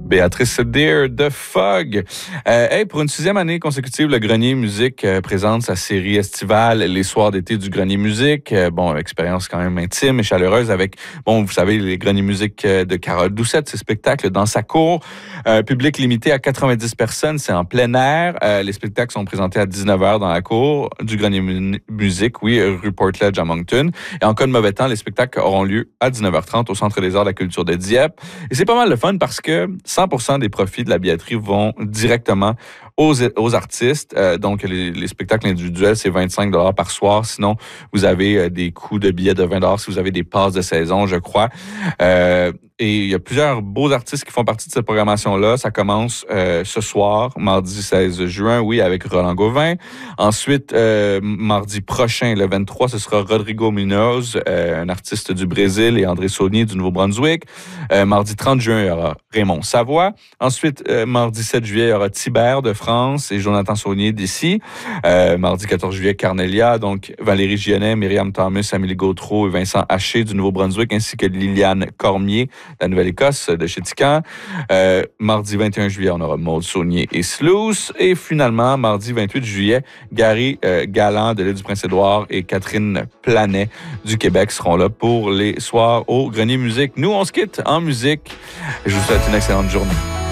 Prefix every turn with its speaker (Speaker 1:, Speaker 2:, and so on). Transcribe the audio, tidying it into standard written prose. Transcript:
Speaker 1: Béatrice Deer de Fog. Pour une 6e année consécutive, le Grenier Musique présente sa série estivale Les soirs d'été du Grenier Musique. Expérience quand même intime et chaleureuse avec, vous savez, les Greniers Musique de Carole Doucette, ces spectacles dans sa cour. Public limité à 90 personnes, c'est en plein air. Les spectacles sont présentés à 19h dans la cour du Grenier Musique, rue Portledge à Moncton. Et en cas de mauvais temps, les spectacles auront lieu à 19h30 au Centre des arts de la culture de Dieppe. Et c'est pas mal le fun parce que 100% des profits de la billetterie vont directement aux artistes. Donc, les spectacles individuels, c'est 25 $ par soir. Sinon, vous avez des coûts de billets de 20 $ si vous avez des passes de saison, je crois. Et il y a plusieurs beaux artistes qui font partie de cette programmation-là. Ça commence ce soir, mardi 16 juin, avec Roland Gauvin. Ensuite, mardi prochain, le 23, ce sera Rodrigo Munoz, un artiste du Brésil, et André Saunier du Nouveau-Brunswick. Mardi 30 juin, il y aura Raymond Savoie. Ensuite, mardi 7 juillet, il y aura Thibert de France et Jonathan Saunier d'ici. Mardi 14 juillet, Carnelia, donc Valérie Gionnet, Myriam Thomas, Amélie Gautreau et Vincent Haché du Nouveau-Brunswick, ainsi que Liliane Cormier de la Nouvelle-Écosse, de Chétican. Mardi 21 juillet, on aura Maude Saunier et Sluice. Et finalement, mardi 28 juillet, Gary Galland de l'île du Prince-Édouard et Catherine Planet du Québec seront là pour les soirs au Grenier Musique. Nous, on se quitte en musique. Je vous souhaite une excellente journée.